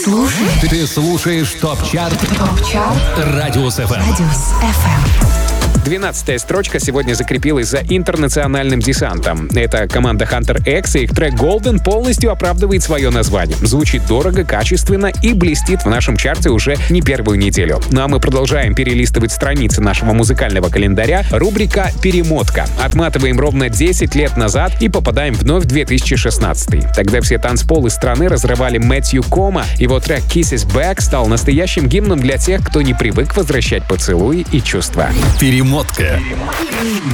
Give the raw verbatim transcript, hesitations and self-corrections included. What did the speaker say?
слушаешь? Ты слушаешь ТОП-чарт ТОП-чарт Радиус эф эм. Радиус эф эм. двенадцатая строчка сегодня закрепилась за интернациональным десантом. Это команда Hunter X, и их трек Golden полностью оправдывает свое название. Звучит дорого, качественно и блестит в нашем чарте уже не первую неделю. Ну а мы продолжаем перелистывать страницы нашего музыкального календаря. Рубрика «Перемотка». Отматываем ровно десять лет назад и попадаем вновь в две тысячи шестнадцатый. Тогда все танцполы страны разрывали Мэтью Кома. Его трек «Kisses Back» стал настоящим гимном для тех, кто не привык возвращать поцелуи и чувства. Перемотка.